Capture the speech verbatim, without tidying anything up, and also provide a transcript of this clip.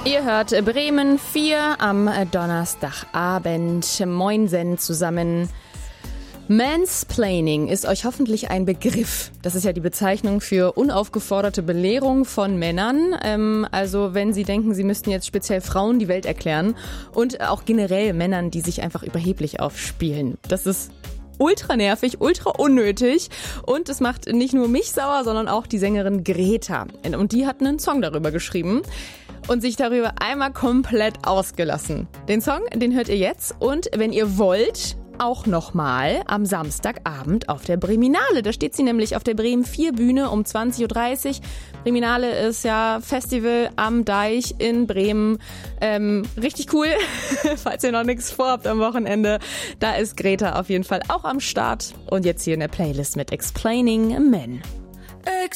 Ihr hört Bremen vier am Donnerstagabend. Moinsen zusammen. Mansplaining ist euch hoffentlich ein Begriff. Das ist ja die Bezeichnung für unaufgeforderte Belehrung von Männern. Ähm, also wenn sie denken, sie müssten jetzt speziell Frauen die Welt erklären und auch generell Männern, die sich einfach überheblich aufspielen. Das ist ultra nervig, ultra unnötig und es macht nicht nur mich sauer, sondern auch die Sängerin Greta. Und die hat einen Song darüber geschrieben und sich darüber einmal komplett ausgelassen. Den Song, den hört ihr jetzt und wenn ihr wollt, auch nochmal am Samstagabend auf der Breminale. Da steht sie nämlich auf der Bremen vier Bühne um zwanzig Uhr dreißig. Breminale ist ja Festival am Deich in Bremen. Ähm, richtig cool, falls ihr noch nichts vorhabt am Wochenende. Da ist Greta auf jeden Fall auch am Start. Und jetzt hier in der Playlist mit Explaining Men.